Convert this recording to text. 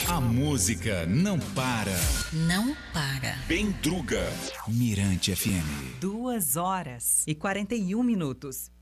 A música não para. Não para. Bem Druga. Mirante FM. 2h41.